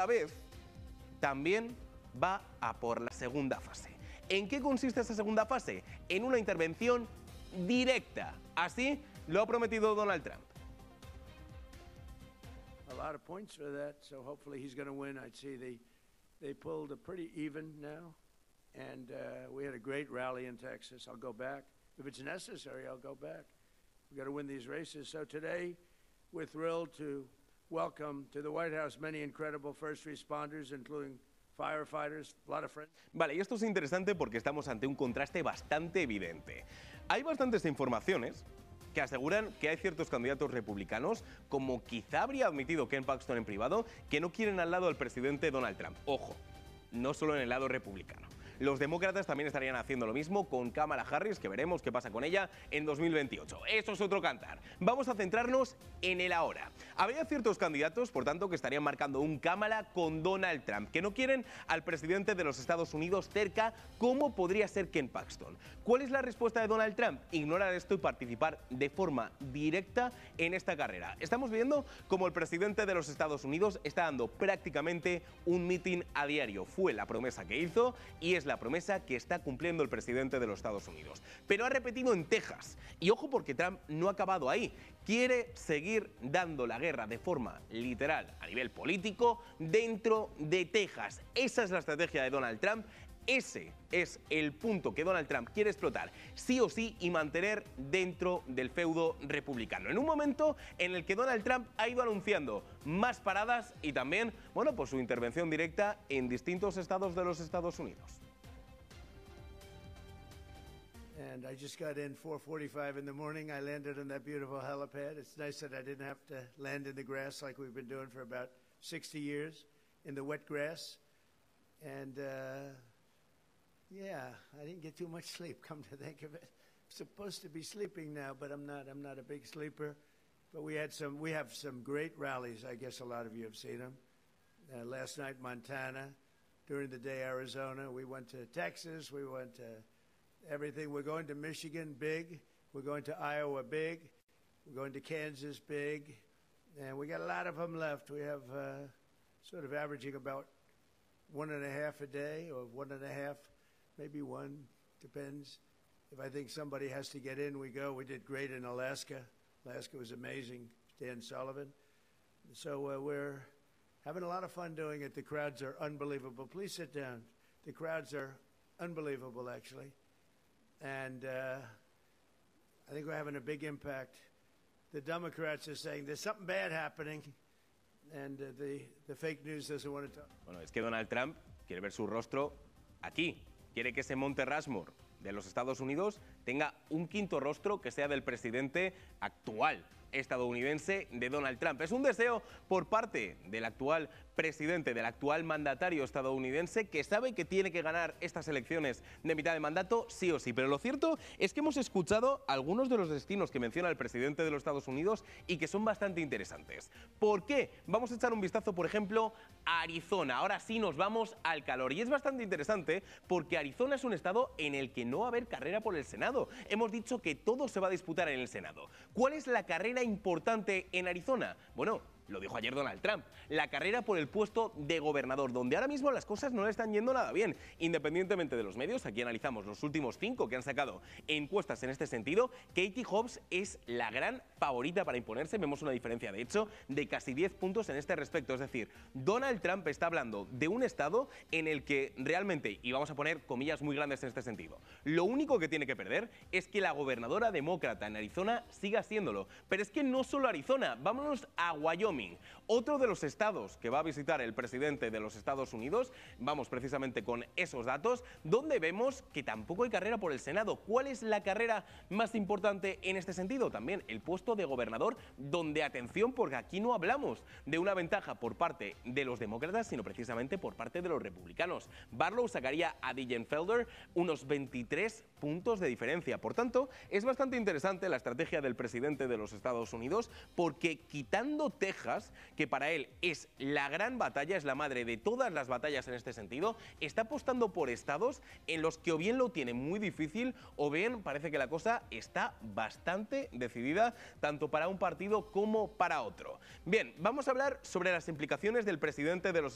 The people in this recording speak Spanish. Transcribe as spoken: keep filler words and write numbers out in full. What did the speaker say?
vez también va a por la segunda fase. ¿En qué consiste esa segunda fase? En una intervención directa. Así lo ha prometido Donald Trump. A lot of points for that, so hopefully he's going to win. I'd say they they pulled a pretty even now, and uh, we had a great rally in Texas. I'll go back if it's necessary. I'll go back. We got to win these races. So today, we're thrilled to welcome to the White House many incredible first responders, including firefighters, a lot of friends. Vale, y esto es interesante porque estamos ante un contraste bastante evidente. Hay bastantes informaciones que aseguran que hay ciertos candidatos republicanos, como quizá habría admitido Ken Paxton en privado, que no quieren al lado al presidente Donald Trump. Ojo, no solo en el lado republicano. Los demócratas también estarían haciendo lo mismo con Kamala Harris, que veremos qué pasa con ella en dos mil veintiocho. Eso es otro cantar. Vamos a centrarnos en el ahora. Habría ciertos candidatos, por tanto, que estarían marcando un Kamala con Donald Trump, que no quieren al presidente de los Estados Unidos cerca, como podría ser Ken Paxton. ¿Cuál es la respuesta de Donald Trump? Ignorar esto y participar de forma directa en esta carrera. Estamos viendo cómo el presidente de los Estados Unidos está dando prácticamente un mitin a diario. Fue la promesa que hizo y es la promesa que está cumpliendo el presidente de los Estados Unidos. Pero ha repetido en Texas. Y ojo, porque Trump no ha acabado ahí. Quiere seguir dando la guerra de forma literal a nivel político dentro de Texas. Esa es la estrategia de Donald Trump. Ese es el punto que Donald Trump quiere explotar sí o sí y mantener dentro del feudo republicano. En un momento en el que Donald Trump ha ido anunciando más paradas y también, bueno, pues su intervención directa en distintos estados de los Estados Unidos. And I just got in four forty-five in the morning. I landed on that beautiful helipad. It's nice that I didn't have to land in the grass like we've been doing for about sixty years, in the wet grass. And, uh, yeah, I didn't get too much sleep, come to think of it. I'm supposed to be sleeping now, but I'm not. I'm not a big sleeper. But we had some, we have some great rallies. I guess a lot of you have seen them. Uh, last night, Montana. During the day, Arizona. We went to Texas. We went to everything. We're going to Michigan, big. We're going to Iowa, big. We're going to Kansas, big. And we got a lot of them left. We have uh, sort of averaging about one and a half a day, or one and a half, maybe one, depends. If I think somebody has to get in, we go. We did great in Alaska. Alaska was amazing, Dan Sullivan. So uh, we're having a lot of fun doing it. The crowds are unbelievable. Please sit down. The crowds are unbelievable, actually. And uh, I think we're having a big impact. The Democrats are saying there's something bad happening, and uh, the, the fake news doesn't want to talk. Bueno, es que Donald Trump quiere ver su rostro aquí. Quiere que ese Monte Rushmore de los Estados Unidos tenga un quinto rostro que sea del presidente actual estadounidense de Donald Trump. Es un deseo por parte del actual presidente, del actual mandatario estadounidense, que sabe que tiene que ganar estas elecciones de mitad de mandato sí o sí. Pero lo cierto es que hemos escuchado algunos de los destinos que menciona el presidente de los Estados Unidos y que son bastante interesantes. ¿Por qué? Vamos a echar un vistazo, por ejemplo, a Arizona. Ahora sí nos vamos al calor. Y es bastante interesante porque Arizona es un estado en el que no va a haber carrera por el Senado. Hemos dicho que todo se va a disputar en el Senado. ¿Cuál es la carrera importante en Arizona? Bueno, lo dijo ayer Donald Trump, la carrera por el puesto de gobernador, donde ahora mismo las cosas no le están yendo nada bien. Independientemente de los medios, aquí analizamos los últimos cinco que han sacado encuestas en este sentido. Katie Hobbs es la gran favorita para imponerse. Vemos una diferencia, de hecho, de casi diez puntos en este respecto. Es decir, Donald Trump está hablando de un estado en el que realmente, y vamos a poner comillas muy grandes en este sentido, lo único que tiene que perder es que la gobernadora demócrata en Arizona siga siéndolo. Pero es que no solo Arizona, vámonos a Wyoming. Otro de los estados que va a visitar el presidente de los Estados Unidos, vamos precisamente con esos datos, donde vemos que tampoco hay carrera por el Senado. ¿Cuál es la carrera más importante en este sentido? También el puesto de gobernador, donde, atención, porque aquí no hablamos de una ventaja por parte de los demócratas, sino precisamente por parte de los republicanos. Barlow sacaría a Dianne Felder unos veintitrés puntos de diferencia. Por tanto, es bastante interesante la estrategia del presidente de los Estados Unidos, porque quitando Texas, que para él es la gran batalla, es la madre de todas las batallas en este sentido, está apostando por estados en los que o bien lo tiene muy difícil o bien parece que la cosa está bastante decidida tanto para un partido como para otro. Bien, vamos a hablar sobre las implicaciones del presidente de los